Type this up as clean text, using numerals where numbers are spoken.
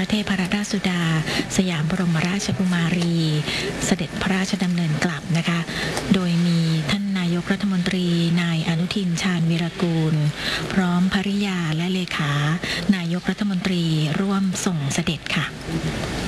ระเทพรัตนราชสุดาสยามบรมราชกุมารีเสด็จพระราชดำเนินกลับนะคะโดยมีท่านนายกรัฐมนตรีนายอนุทินชาญวีรกูลพร้อมภริยาและเลขานายกรัฐมนตรีร่วมส่งเสด็จค่ะ